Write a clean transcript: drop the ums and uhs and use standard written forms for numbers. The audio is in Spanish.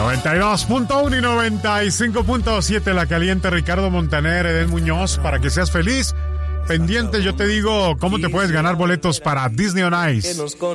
92.1 y 95.7 La Caliente, Ricardo Montaner, Edén Muñoz, para que seas feliz. Pendiente, yo te digo cómo te puedes ganar boletos para Disney on Ice.